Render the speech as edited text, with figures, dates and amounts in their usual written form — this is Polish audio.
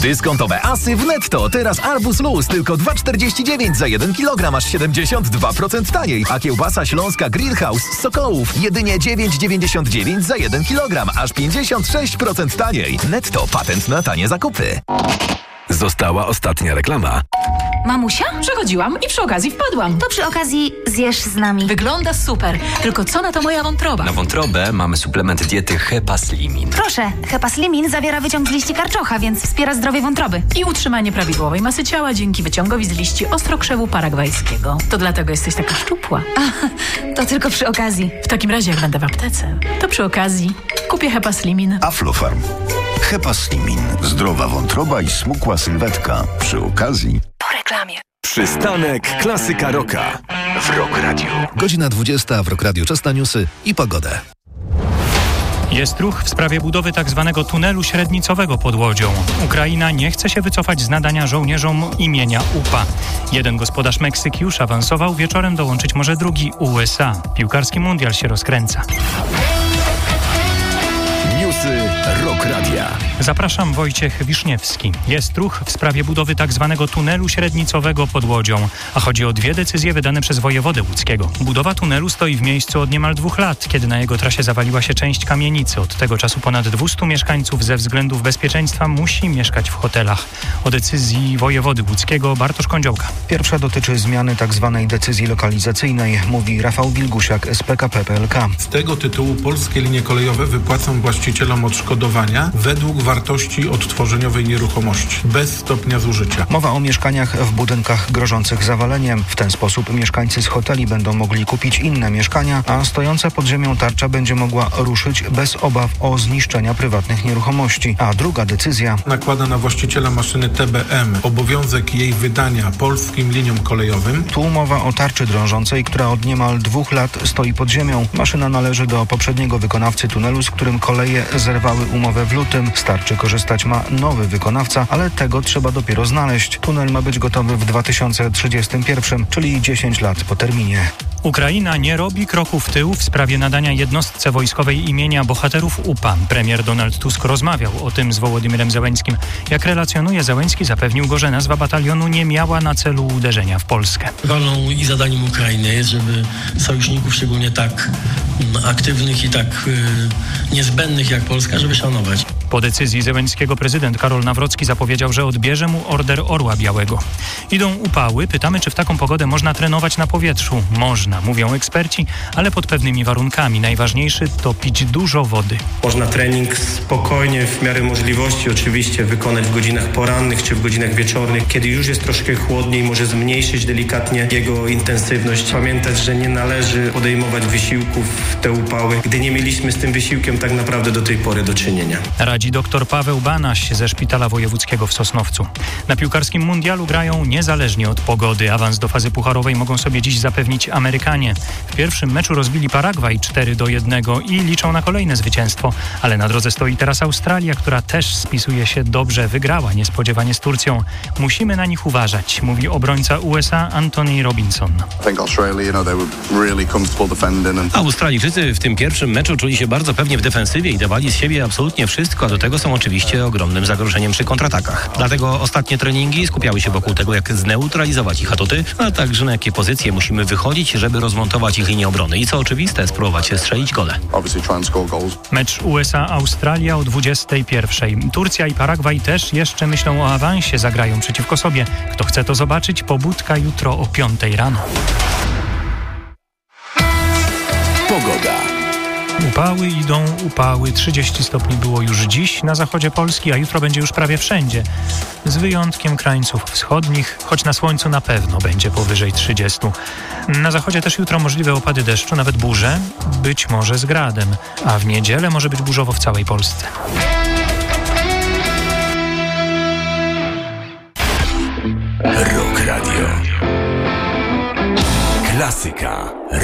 Dyskontowe asy w Netto. Teraz arbuz luz tylko 2,49 za 1 kg, aż 72% taniej. A kiełbasa śląska Grillhouse z Sokołów jedynie 9,99 za 1 kg, aż 56% taniej. Netto, patent na tanie zakupy. Została ostatnia reklama. Mamusia? Przechodziłam i przy okazji wpadłam. To przy okazji zjesz z nami. Wygląda super. Tylko co na to moja wątroba? Na wątrobę mamy suplement diety Hepaslimin. Proszę, Hepaslimin zawiera wyciąg z liści karczocha, więc wspiera zdrowie wątroby. I utrzymanie prawidłowej masy ciała dzięki wyciągowi z liści ostrokrzewu paragwajskiego. To dlatego jesteś taka szczupła. To tylko przy okazji. W takim razie, jak będę w aptece, to przy okazji kupię Hepaslimin. Aflofarm. Hepaslimin. Zdrowa wątroba i smukła sylwetka. Przy okazji. Po reklamie. Przystanek Klasyka Rocka w Rock Radio. Godzina 20 w Rock Radio. Czas na newsy i pogodę. Jest ruch w sprawie budowy tzw. tunelu średnicowego pod Łodzią. Ukraina nie chce się wycofać z nadania żołnierzom imienia UPA. Jeden gospodarz Meksyki już awansował, wieczorem dołączyć może drugi USA. Piłkarski mundial się rozkręca. Newsy Rock Radia. Zapraszam, Wojciech Wiszniewski. Jest ruch w sprawie budowy tzw. tunelu średnicowego pod Łodzią, a chodzi o 2 decyzje wydane przez wojewodę łódzkiego. Budowa tunelu stoi w miejscu od niemal 2 lat, kiedy na jego trasie zawaliła się część kamienicy. Od tego czasu ponad 200 mieszkańców ze względów bezpieczeństwa musi mieszkać w hotelach. O decyzji wojewody łódzkiego Bartosz Kądziołka. Pierwsza dotyczy zmiany tzw. decyzji lokalizacyjnej, mówi Rafał Wilgusiak z PKP PLK. Z tego tytułu polskie linie kolejowe wypłacą właścicielom odszkodowania według wartości odtworzeniowej nieruchomości, bez stopnia zużycia. Mowa o mieszkaniach w budynkach grożących zawaleniem. W ten sposób mieszkańcy z hoteli będą mogli kupić inne mieszkania, a stojąca pod ziemią tarcza będzie mogła ruszyć bez obaw o zniszczenia prywatnych nieruchomości. A druga decyzja nakłada na właściciela maszyny TBM obowiązek jej wydania polskim liniom kolejowym. Tu mowa o tarczy drążącej, która od niemal 2 lat stoi pod ziemią. Maszyna należy do poprzedniego wykonawcy tunelu, z którym koleje zerwały umowę w lutym. Z tarczy korzystać ma nowy wykonawca, ale tego trzeba dopiero znaleźć. Tunel ma być gotowy w 2031, czyli 10 lat po terminie. Ukraina nie robi kroku w tył w sprawie nadania jednostce wojskowej imienia bohaterów UPA. Premier Donald Tusk rozmawiał o tym z Wołodymyrem Zełenskim. Jak relacjonuje Zełenski, zapewnił go, że nazwa batalionu nie miała na celu uderzenia w Polskę. Rolą i zadaniem Ukrainy jest, żeby sojuszników, szczególnie tak aktywnych i tak niezbędnych jak Polska, żeby szanować. Po decyzji Zełenskiego prezydent Karol Nawrocki zapowiedział, że odbierze mu Order Orła Białego. Idą upały. Pytamy, czy w taką pogodę można trenować na powietrzu. Można, mówią eksperci, ale pod pewnymi warunkami. Najważniejszy to pić dużo wody. Można trening spokojnie, w miarę możliwości oczywiście wykonać w godzinach porannych czy w godzinach wieczornych. Kiedy już jest troszkę chłodniej, może zmniejszyć delikatnie jego intensywność. Pamiętać, że nie należy podejmować wysiłków w te upały, gdy nie mieliśmy z tym wysiłkiem tak naprawdę do tej pory do czynienia. Radzi dr Paweł Banaś ze Szpitala Wojewódzkiego w Sosnowcu. Na piłkarskim mundialu grają niezależnie od pogody. Awans do fazy pucharowej mogą sobie dziś zapewnić Amerykanie. W pierwszym meczu rozbili Paragwaj 4-1 i liczą na kolejne zwycięstwo. Ale na drodze stoi teraz Australia, która też spisuje się dobrze. Wygrała niespodziewanie z Turcją. Musimy na nich uważać, mówi obrońca USA Anthony Robinson. Australijczycy w tym pierwszym meczu czuli się bardzo pewnie w defensywie i dawali z siebie absolutnie wszystko, a do tego są oczywiście ogromnym zagrożeniem przy kontratakach. Dlatego ostatnie treningi skupiały się wokół tego, jak zneutralizować ich atuty, a także na jakie pozycje musimy wychodzić, żeby rozmontować ich linię obrony i co oczywiste, spróbować strzelić gole. Mecz USA-Australia o 21:00. Turcja i Paragwaj też jeszcze myślą o awansie, zagrają przeciwko sobie. Kto chce to zobaczyć, pobudka jutro o 5:00 rano. Pogoda. Upały idą, upały. 30 stopni było już dziś na zachodzie Polski, a jutro będzie już prawie wszędzie. Z wyjątkiem krańców wschodnich, choć na słońcu na pewno będzie powyżej 30. Na zachodzie też jutro możliwe opady deszczu, nawet burze, być może z gradem. A w niedzielę może być burzowo w całej Polsce. Rock Radio. Klasyka